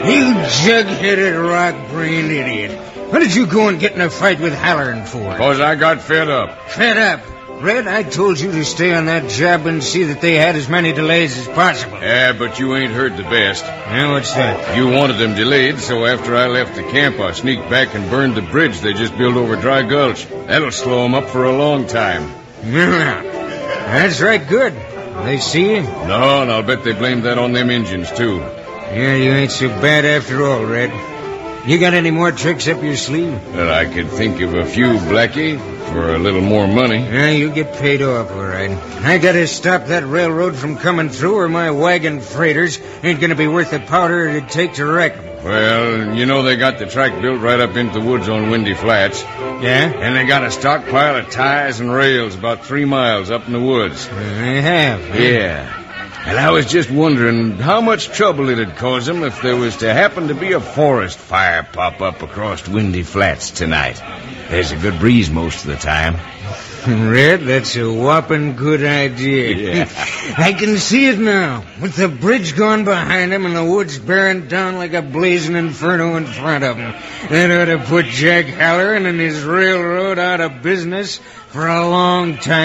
You jug-headed, rock-brained idiot. What did you go and get in a fight with Halloran for? 'Cause I got fed up. Fed up? Red, I told you to stay on that job and see that they had as many delays as possible. Yeah, but you ain't heard the best. Now, what's that? You wanted them delayed, so after I left the camp, I sneaked back and burned the bridge they just built over Dry Gulch. That'll slow them up for a long time. That's right, good. They see you? No, and I'll bet they blamed that on them engines, too. Yeah, you ain't so bad after all, Red. You got any more tricks up your sleeve? Well, I could think of a few, Blackie, for a little more money. Yeah, you get paid off, all right. I gotta stop that railroad from coming through, or my wagon freighters ain't gonna be worth the powder it'd take to wreck them. Well, you know they got the track built right up into the woods on Windy Flats. Yeah? And they got a stockpile of ties and rails about 3 miles up in the woods. They have. Huh? Yeah. And I was just wondering how much trouble it'd cause them if there was to happen to be a forest fire pop up across Windy Flats tonight. There's a good breeze most of the time. Red, that's a whopping good idea. Yeah. I can see it now. With the bridge gone behind him and the woods bearing down like a blazing inferno in front of him. That ought to put Jack Halloran and his railroad out of business for a long time.